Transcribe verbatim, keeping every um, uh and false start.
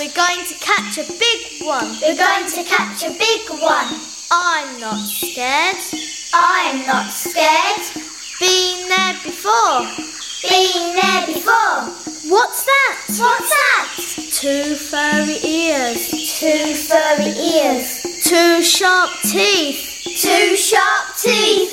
we're going to catch a big one. We're going to catch a big one. I'm not scared. I'm not scared. Been there before. Been there before. What's that? What's that? Two furry ears. Two furry ears. Two sharp teeth. Two sharp teeth.